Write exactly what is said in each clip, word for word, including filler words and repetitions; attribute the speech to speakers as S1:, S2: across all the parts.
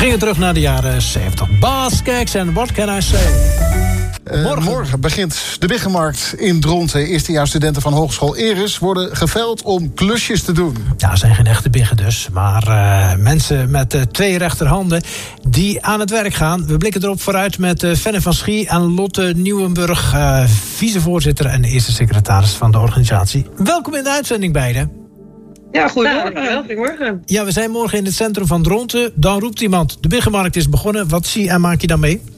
S1: gingen terug naar de jaren zeventig. Bas Keks en What Can I Say?
S2: Uh, morgen. morgen begint de Biggenmarkt in Dronten. Eerstejaarsstudenten van Hogeschool Eres worden geveld om klusjes te doen.
S1: Ja, ze zijn geen echte biggen dus. Maar uh, mensen met uh, twee rechterhanden die aan het werk gaan. We blikken erop vooruit met uh, Fenne van Schie en Lotte Nieuwenburg, uh, vicevoorzitter en de eerste secretaris van de organisatie. Welkom in de uitzending beiden.
S3: Ja, goedemorgen. Ja, goedemorgen.
S1: Ja, we zijn morgen in het centrum van Dronten. Dan roept iemand, de Biggenmarkt is begonnen. Wat zie en maak je dan mee?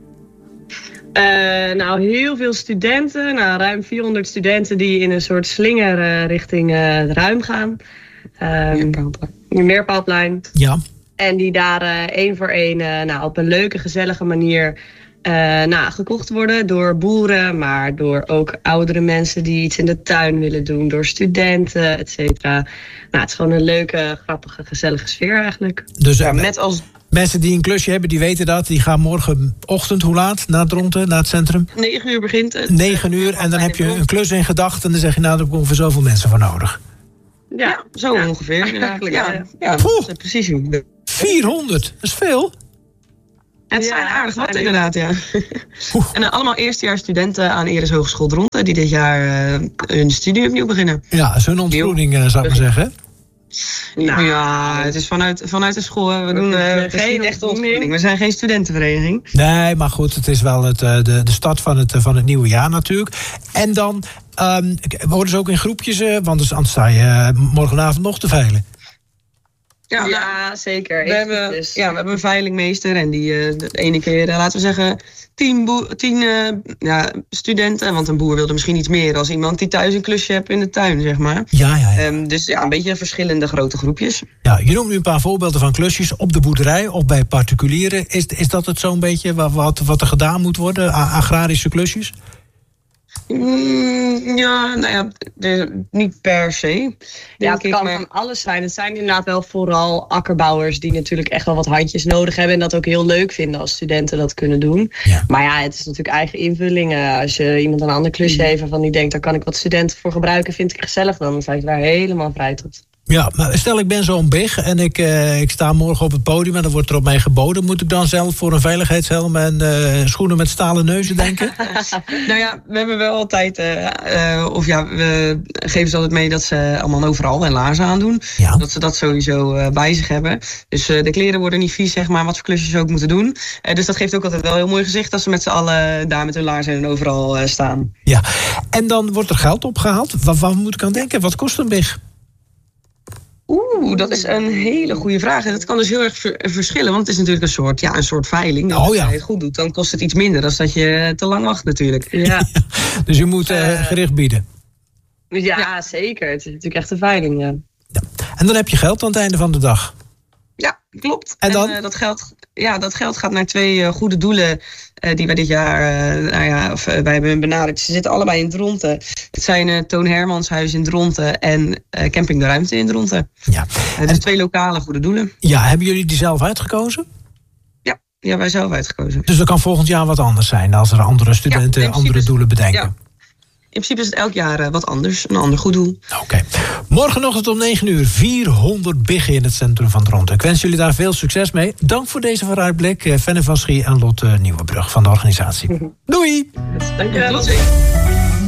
S3: Uh, nou, heel veel studenten. Nou, ruim vierhonderd studenten die in een soort slinger uh, richting uh, het ruim gaan. Um, Meerpaalplein.
S1: Ja.
S3: En die daar uh, één voor één uh, nou, op een leuke, gezellige manier uh, nou, gekocht worden door boeren. Maar door ook oudere mensen die iets in de tuin willen doen. Door studenten, et cetera. Nou, het is gewoon een leuke, grappige, gezellige sfeer eigenlijk.
S1: Dus
S3: ja, met als...
S1: mensen die een klusje hebben, die weten dat. Die gaan morgenochtend, hoe laat? Naar Dronten, naar het centrum?
S3: Negen uur begint het.
S1: Negen uur en dan heb je een klus in gedachten. En dan zeg je, nou, daar heb ik ongeveer zoveel mensen voor nodig.
S3: Ja, zo ja. ongeveer. Eigenlijk, ja, ja. ja dat is precies hoe.
S1: vierhonderd, dat is veel.
S4: Het zijn ja, aardig wat, inderdaad, ja. En uh, allemaal eerstejaarsstudenten aan Eres Hogeschool Dronten die dit jaar uh, hun studie opnieuw beginnen.
S1: Ja, zo'n ontgroening, uh, zou ik maar zeggen.
S4: Nou, ja, het is vanuit, vanuit de school. We, we doen uh, geen echte ontgroening. We zijn geen studentenvereniging.
S1: Nee, maar goed, het is wel het, de, de start van het, van het nieuwe jaar natuurlijk. En dan um, worden ze ook in groepjes, uh, want anders sta je uh, morgenavond nog te veilen.
S3: Ja, ja, zeker.
S4: We hebben, dus. ja, we hebben een veilingmeester en die uh, de ene keer, uh, laten we zeggen, tien, boe- tien uh, ja, studenten. Want een boer wilde misschien iets meer als iemand die thuis een klusje heeft in de tuin, zeg maar.
S1: Ja, ja, ja.
S4: Um, dus ja, een beetje verschillende grote groepjes.
S1: Ja, je noemt nu een paar voorbeelden van klusjes op de boerderij of bij particulieren. Is, is dat het zo'n beetje wat, wat er gedaan moet worden, agrarische klusjes?
S4: Mm, ja, nou ja, de, niet per se.
S3: Ja, het kan maar... van alles zijn. Het zijn inderdaad wel vooral akkerbouwers die natuurlijk echt wel wat handjes nodig hebben en dat ook heel leuk vinden als studenten dat kunnen doen. Ja. Maar ja, het is natuurlijk eigen invulling. Als je iemand een ander klusje heeft waarvan die denkt, daar kan ik wat studenten voor gebruiken, vind ik gezellig, dan zijn je daar helemaal vrij tot.
S1: Ja, maar stel ik ben zo'n big en ik, uh, ik sta morgen op het podium en dan wordt er op mij geboden. Moet ik dan zelf voor een veiligheidshelm en uh, schoenen met stalen neuzen denken?
S4: Nou ja, we hebben wel altijd, uh, uh, of ja, we geven ze altijd mee dat ze allemaal overal en laarzen aandoen. Ja. Dat ze dat sowieso uh, bij zich hebben. Dus uh, de kleren worden niet vies, zeg maar, wat voor klusjes ze ook moeten doen. Uh, dus dat geeft ook altijd wel heel mooi gezicht als ze met z'n allen daar met hun laarzen en overal uh, staan.
S1: Ja, en dan wordt er geld opgehaald. Wat, wat moet ik aan denken? Wat kost een big?
S4: Oeh, dat is een hele goede vraag. En dat kan dus heel erg ver- verschillen. Want het is natuurlijk een soort, ja, een soort veiling.
S1: Oh, ja.
S4: Als je het goed doet, dan kost het iets minder dan dat je te lang wacht natuurlijk.
S3: Ja.
S1: Ja, dus je moet uh, gericht bieden.
S3: Ja, ja, zeker. Het is natuurlijk echt een veiling, ja.
S1: Ja. En dan heb je geld aan het einde van de dag.
S4: Ja, klopt.
S1: En dan?
S4: En, uh, dat, geld, ja, dat geld gaat naar twee uh, goede doelen uh, die wij dit jaar, uh, nou ja, of, uh, wij hebben benaderd. Ze zitten allebei in Dronten. Het zijn uh, Toon Hermans Huis in Dronten en uh, Camping de Ruimte in Dronten.
S1: Ja.
S4: Uh, dus en, twee lokale goede doelen.
S1: Ja, hebben jullie die zelf uitgekozen?
S4: Ja, ja, wij zelf uitgekozen.
S1: Dus dat kan volgend jaar wat anders zijn als er andere studenten ja, andere doelen bedenken?
S4: Ja. In principe is het elk jaar uh, wat anders, een ander goed doel.
S1: Oké. Okay. Morgenochtend om negen uur, vierhonderd biggen in het centrum van Dronten. Ik wens jullie daar veel succes mee. Dank voor deze vooruitblik. Uh, Fenne van Schie en Lotte Nieuwenburg van de organisatie. Doei!
S3: Dankjewel.